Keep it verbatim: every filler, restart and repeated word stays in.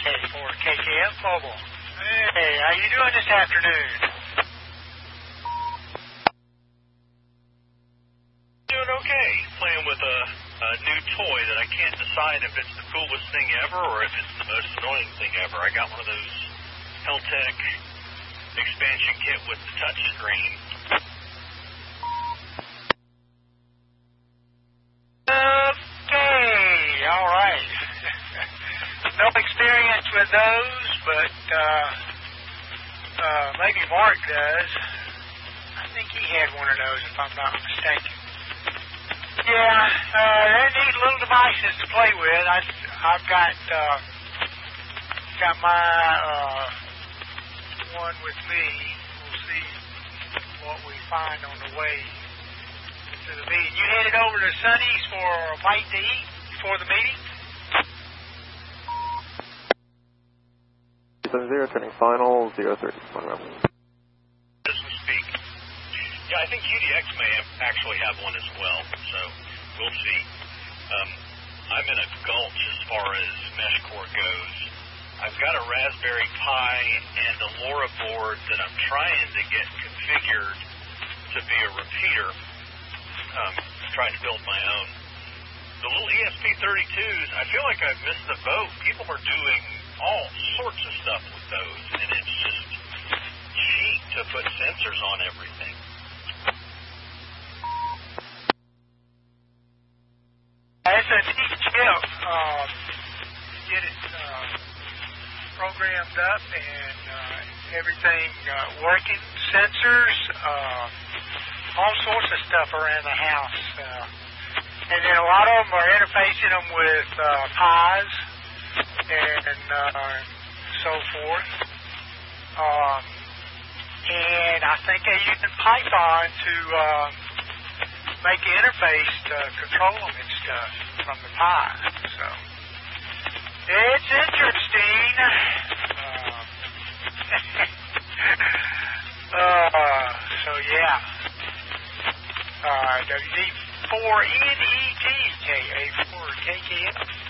K for K K F Mobile. Hey, how you doing this afternoon? Doing okay. Playing with a, a new toy that I can't decide if it's the coolest thing ever or if it's the most annoying thing ever. I got one of those Heltec expansion kit with the touch screen. Okay, all right. No experience with those, but uh, uh, maybe Mark does. I think he had one of those, if I'm not mistaken. Yeah, uh, they're neat little devices to play with. I, I've got uh, got my uh, one with me. We'll see what we find on the way to the meeting. You headed over to Sonny's for a bite to eat before the meeting? seven zero, turning final, zero thirty, Monroe. As we speak. Yeah, I think U D X may have actually have one as well, so we'll see. Um, I'm in a gulch as far as mesh core goes. I've got a Raspberry Pi and a LoRa board that I'm trying to get configured to be a repeater. Um, trying to build my own. The little E S P thirty-twos, I feel like I've missed the boat. People are doing all sorts of stuff with those, and it's just cheap to put sensors on everything. It's a neat chip. Um, get it uh, programmed up and uh, everything uh, working. Sensors, uh, all sorts of stuff around the house. Uh, and then a lot of them are interfacing them with uh, Pi's and uh, so forth. Um, and I think they're using Python to uh, make an interface to control them and stuff from the Pi. So it's interesting. Uh, uh, so yeah. Uh, W D four N E T K A four K K F.